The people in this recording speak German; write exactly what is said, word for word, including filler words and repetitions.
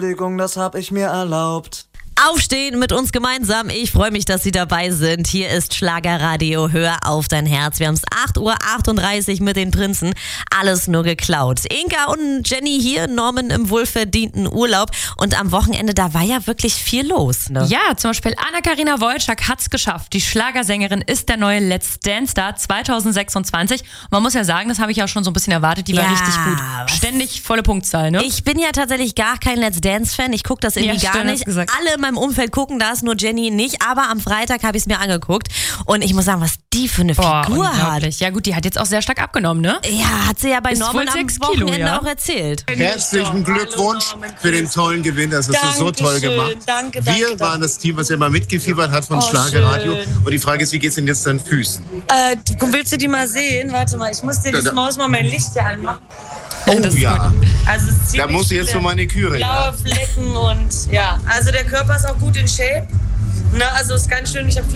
Das hab ich mir erlaubt. Aufstehen mit uns gemeinsam. Ich freue mich, dass Sie dabei sind. Hier ist Schlagerradio. Hör auf dein Herz. Wir haben es acht Uhr achtunddreißig mit den Prinzen. Alles nur geklaut. Inka und Jenny hier, Norman im wohlverdienten Urlaub. Und am Wochenende, da war ja wirklich viel los. Ne? Ja, zum Beispiel Anna-Karina Wojcik hat's geschafft. Die Schlagersängerin ist der neue Let's Dance-Star zwanzig sechsundzwanzig. Und man muss ja sagen, das habe ich ja schon so ein bisschen erwartet. Die war Ja, richtig gut. Ständig volle Punktzahl, ne? Ich bin ja tatsächlich gar kein Let's Dance-Fan. Ich gucke das irgendwie Ja, gar stimmt, nicht. hast gesagt. Alle in meinem Umfeld gucken das, nur Jenny nicht. Aber am Freitag habe ich es mir angeguckt. Und ich muss sagen, was die für eine Boah, Figur hat. unglaublich. Ja gut, die hat jetzt auch sehr stark abgenommen, ne? Ja, hat sie ja bei Ist Norman wohl am sechs Kilo, Wochenende ja. auch erzählt. Herzlichen Glückwunsch für den tollen Gewinn. Das hast du so toll Dankeschön. gemacht. Danke, danke, Wir danke. waren das Team, was immer mitgefiebert hat von Oh, Schlagerradio. schön. Und die Frage ist, wie geht's denn jetzt deinen Füßen? Äh, du- willst du die mal sehen? Warte mal, ich muss dir das Da- da- Maus mal mein Licht hier anmachen. Oh Das ist ja, Also es ist da ziemlich musst du jetzt viele für meine Küre. blaue Flecken und ja, also der Körper ist auch gut in Shape. Ne, also ist ganz schön. Ich habe